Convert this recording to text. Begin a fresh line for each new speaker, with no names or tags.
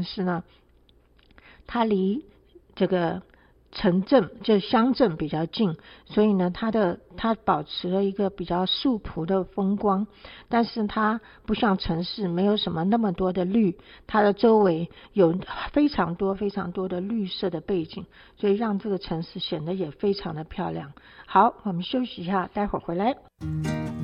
城市呢，它离这个城镇就乡镇比较近，所以呢它保持了一个比较素朴的风光，但是它不像城市没有什么那么多的绿，它的周围有非常多的绿色的背景，所以让这个城市显得也非常的漂亮。好，我们休息一下，待会儿回来。